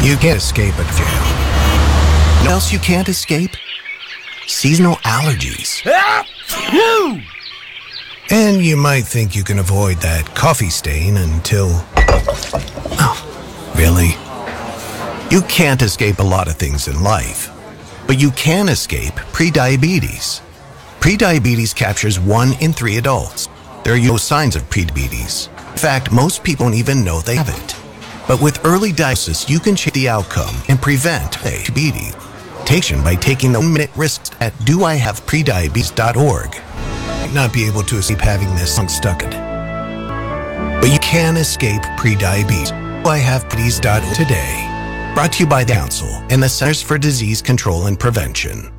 You can't escape a jail. What else you can't escape? Seasonal allergies. And you might think you can avoid that coffee stain until... Oh, really? You can't escape a lot of things in life, but you can escape prediabetes. Prediabetes captures 1 in 3 adults. There are no signs of prediabetes. In fact, most people don't even know they have it. But with early diagnosis, you can change the outcome and prevent diabetes. Take by taking the 1-minute risks at doihaveprediabetes.org. You might not be able to escape having this stuck in. But you can escape prediabetes. doihaveprediabetes.org today. Brought to you by the Council and the Centers for Disease Control and Prevention.